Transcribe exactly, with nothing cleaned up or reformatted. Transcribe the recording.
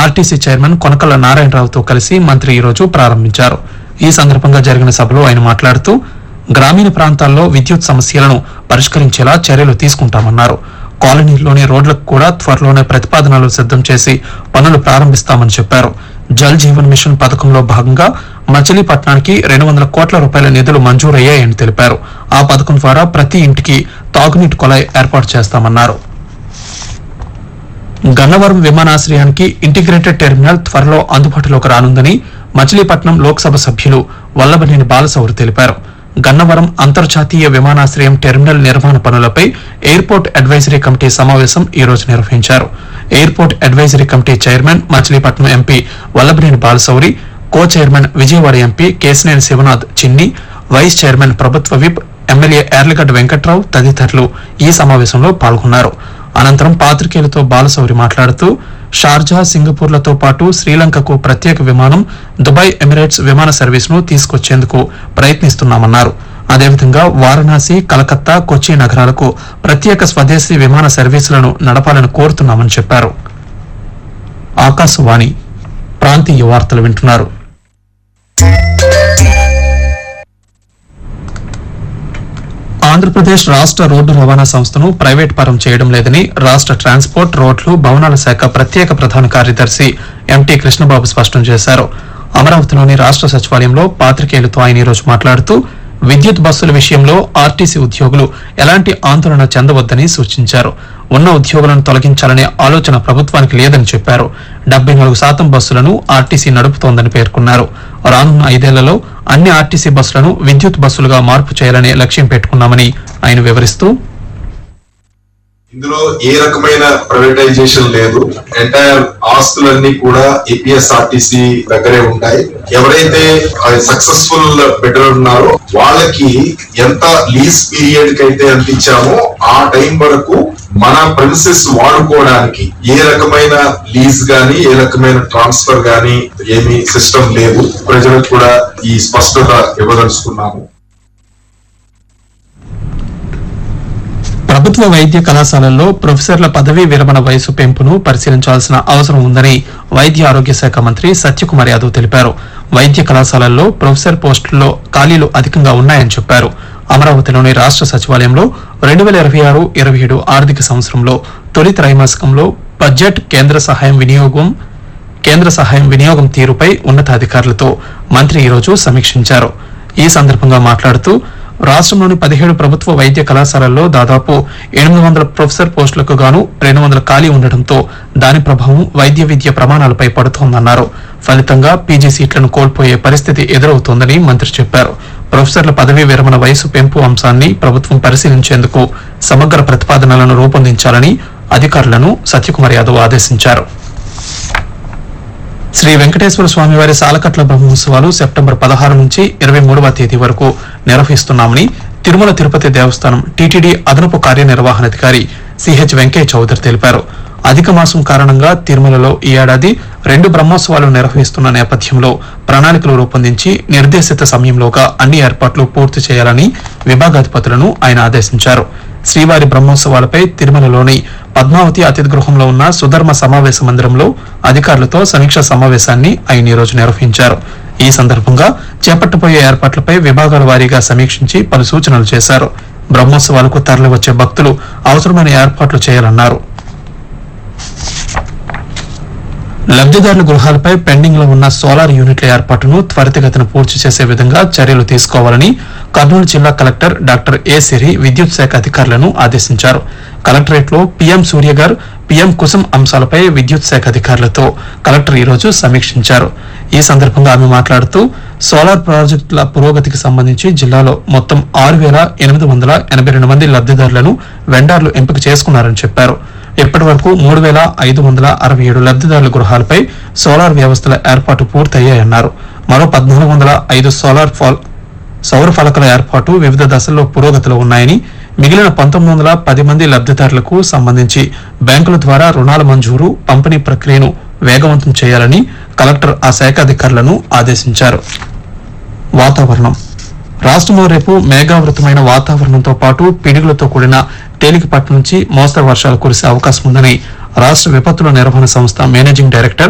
RTC chairman Konakalla నారాయణరావుతో కలిసి మంత్రి ఈ రోజు ప్రారంభించారు. ఈ సందర్భంగా జరిగిన సభలో ఆయన మాట్లాడుతూ గ్రామీణ ప్రాంతాల్లో విద్యుత్ సమస్యలను పరిష్కరించేలా చర్యలు తీసుకుంటామన్నారు. కాలనీల్లోని రోడ్లకు కూడా త్వరలోనే ప్రతిపాదనలు సిద్దం చేసి పనులు ప్రారంభిస్తామని చెప్పారు. జల్ జీవన్ మిషన్ పథకంలో భాగంగా మచిలీపట్నానికి రెండు వందల కోట్ల రూపాయల నిధులు మంజూరయ్యాయని తెలిపారు. ఆ పథకం ద్వారా ప్రతి ఇంటికి తాగునీటి కొలాయి ఏర్పాటు చేస్తామన్నారు. గన్నవరం విమానాశ్రయానికి ఇంటిగ్రేటెడ్ టెర్మినల్ త్వరలో అందుబాటులోకి రానుందని మచిలీపట్నం లోక్సభ సభ్యులు వల్లభనేని బాలశౌరి తెలిపారు. గన్నవరం అంతర్జాతీయ విమానాశ్రయం టెర్మినల్ నిర్మాణ పనులపై ఎయిర్పోర్ట్ అడ్వైజరీ కమిటీ సమావేశం ఈ రోజు నిర్వహించారు. Airport advisory committee chairman Machilipatnam MP Vallabhaneni Balashowry, కో చైర్మన్ విజయవాడ ఎంపీ కేశినేని శివనాథ్ చిన్ని, వైస్ చైర్మన్ ప్రభుత్వ విప్ ఎమ్మెల్యే యార్లగడ్డ వెంకట్రావు తదితరులు ఈ సమావేశంలో పాల్గొన్నారు. అనంతరం పాత్రికేయులతో బాలశౌరి మాట్లాడుతూ షార్జా, సింగపూర్లతో పాటు శ్రీలంకకు ప్రత్యేక విమానం, దుబాయ్ ఎమిరేట్స్ విమాన సర్వీసును తీసుకొచ్చేందుకు ప్రయత్నిస్తున్నామన్నారు. అదేవిధంగా వారణాసి, కలకత్తా, కొచ్చి నగరాలకు ప్రత్యేక స్వదేశీ విమాన సర్వీసులను నడపాలని కోరుతున్నామని చెప్పారు. ఆకాశవాణి ప్రాంతీయ వార్తలు వింటున్నారు. ఆంధ్రప్రదేశ్ రాష్ట రోడ్డు రవాణా సంస్థను ప్రైవేట్ పరం చేయడం లేదని రాష్ట ట్రాన్స్పోర్ట్, రోడ్లు, భవనాల శాఖ ప్రత్యేక ప్రధాన కార్యదర్శి ఎంటీ కృష్ణబాబు స్పష్టం చేశారు. అమరావతిలోని రాష్ట సచివాలయంలో పాత్రికేయులతో ఆయన ఈ రోజు మాట్లాడుతూ విద్యుత్ బస్సుల విషయంలో ఆర్టీసీ ఉద్యోగులు ఎలాంటి ఆందోళన చెందవద్దని సూచించారు. ఉన్న ఉద్యోగులను తొలగించాలనే ఆలోచన ప్రభుత్వానికి లేదని చెప్పారు. డెబ్బై నాలుగు శాతం బస్సులను ఆర్టీసీ నడుపుతోందని పేర్కొన్నారు. రానున్న ఐదేళ్లలో అన్ని ఆర్టీసీ బస్సులను విద్యుత్ బస్సులుగా మార్పు చేయాలనే లక్ష్యం పెట్టుకున్నామని ఆయన వివరిస్తూ ఇందులో ఏ రకమైన ప్రైవేటైజేషన్ లేదు. ఎంటైర్ ఆస్తులన్నీ కూడా ఏపీఎస్ఆర్టీసీ దగ్గరే ఉంటాయి. ఎవరైతే సక్సెస్ఫుల్ బిడ్డర్ ఉన్నారో వాళ్ళకి ఎంత లీజ్ పీరియడ్ కి అయితే ఎంత ఇచ్చామో ఆ టైం వరకు మన ప్రిన్సెస్ వాడుకోవడానికి ఏ రకమైన లీజ్ గానీ ఏ రకమైన ట్రాన్స్ఫర్ గానీ ఏమీ సిస్టమ్ లేదు. ప్రజలకు కూడా ఈ స్పష్టత ఇవ్వదలుచుకున్నాము. ప్రభుత్వ వైద్య కళాశాలల్లో ప్రొఫెసర్ల పదవీ విరమణ వయసు పెంపును పరిశీలించాల్సిన అవసరం ఉందని వైద్య ఆరోగ్య శాఖ మంత్రి సత్యకుమార్ యాదవ్ తెలిపారు. వైద్య కళాశాలల్లో ప్రొఫెసర్ పోస్టుల్లో ఖాళీలు అధికంగా ఉన్నాయని చెప్పారు. అమరావతిలోని రాష్ట సచివాలయంలో రెండు వేల ఇరవై ఆరు ఇరవై ఏడు ఆర్థిక సంవత్సరంలో తొలి త్రైమాసికంలో బడ్జెట్, కేంద్ర సహాయం వినియోగం కేంద్ర సహాయం వినియోగం తీరుపై ఉన్నతాధికారులతో మంత్రి ఈ రోజు సమీక్షించారు. ఈ సందర్భంగా మాట్లాడుతూ రాష్ట్రంలోని పదిహేడు ప్రభుత్వ వైద్య కళాశాలల్లో దాదాపు ఎనిమిది వందల ప్రొఫెసర్ పోస్టులకు గాను రెండు వందల ఖాళీ ఉండటంతో దాని ప్రభావం వైద్య విద్య ప్రమాణాలపై పడుతోందన్నారు. ఫలితంగా పీజీ సీట్లను కోల్పోయే పరిస్థితి ఎదురవుతోందని మంత్రి చెప్పారు. ప్రొఫెసర్ల పదవీ విరమణ వయసు పెంపు అంశాన్ని ప్రభుత్వం పరిశీలించేందుకు సమగ్ర ప్రతిపాదనలను రూపొందించాలని అధికారులను సత్యకుమార్ యాదవ్ ఆదేశించారు. శ్రీ వెంకటేశ్వర స్వామివారి సాలకట్ల బ్రహ్మోత్సవాలు సెప్టెంబర్ పదహారు నుంచి ఇరవై మూడవ తేదీ వరకు నిర్వహిస్తున్నామని తిరుమల తిరుపతి దేవస్థానం టీటీడీ అదనపు కార్యనిర్వహణాధికారి సిహెచ్ వెంకయ్య చౌదరి తెలిపారు. అధిక మాసం కారణంగా తిరుమలలో ఈ ఏడాది రెండు బ్రహ్మోత్సవాలు నిర్వహిస్తున్న నేపథ్యంలో ప్రణాళికలు రూపొందించి నిర్దేశిత సమయంలోగా అన్ని ఏర్పాట్లు పూర్తి చేయాలని విభాగాధిపతులను ఆయన ఆదేశించారు. శ్రీవారి బ్రహ్మోత్సవాలపై తిరుమలలోని పద్మావతి అతిథి గృహంలో ఉన్న సుధర్మ సమావేశ మందిరంలో అధికారులతో సమీక్షా సమావేశాన్ని ఆయన ఈ రోజు నిర్వహించారు. ఈ సందర్భంగా చేపట్టబోయే ఏర్పాట్లపై విభాగాల వారీగా సమీక్షించి పలు సూచనలు చేశారు. బ్రహ్మోత్సవాలకు తరలివచ్చే భక్తులు అవసరమైన ఏర్పాట్లు చేయాలన్నారు. లబ్దిదారుల గృహాలపై పెండింగ్ లో ఉన్న సోలార్ యూనిట్ల ఏర్పాటును త్వరితగతిన పూర్తి చేసే విధంగా చర్యలు తీసుకోవాలని కర్నూలు జిల్లా కలెక్టర్ డాక్టర్ ఏ సిరి విద్యుత్ శాఖ అధికారులను ఆదేశించారు. కలెక్టరేట్ లో పీఎం సూర్యగర్, పీఎం కుసుమ్ అంశాలపై విద్యుత్ శాఖ అధికారులతో కలెక్టర్ ఈ రోజు సమీక్షించారు. ఈ సందర్భంగా ఆమె మాట్లాడుతూ సోలార్ ప్రాజెక్టుల పురోగతికి సంబంధించి జిల్లాలో మొత్తం ఆరు వేల ఎనిమిది వందల ఎనభై రెండు మంది లబ్దిదారులను వెండార్లు ఎంపిక చేసుకున్నారని చెప్పారు. ఇప్పటి వరకు మూడు వేల ఐదు వందల అరవై ఏడు లబ్దిదారుల గృహాలపై సోలార్ వ్యవస్థల ఏర్పాటు పూర్తయ్యాయన్నారు. మరో పద్నాలుగు వందల ఐదు సోలార్ ఫాల్ సౌర ఫలకల ఏర్పాటు వివిధ దశల్లో పురోగతిలో ఉన్నాయని, మిగిలిన పంతొమ్మిది వందల పది మంది లబ్దిదారులకు సంబంధించి బ్యాంకుల ద్వారా రుణాల మంజూరు, పంపిణీ ప్రక్రియను వేగవంతం చేయాలని కలెక్టర్ ఆ శాఖ అధికారులను ఆదేశించారు. వాతావరణం రాష్ట్రంలో రేపు మేఘావృతమైన వాతావరణంతో పాటు పిడుగులతో కూడిన తేలికపాటి నుంచి మోస్తరు వర్షాలు కురిసే అవకాశం ఉందని రాష్ట్ర విపత్తుల నిర్వహణ సంస్థ మేనేజింగ్ డైరెక్టర్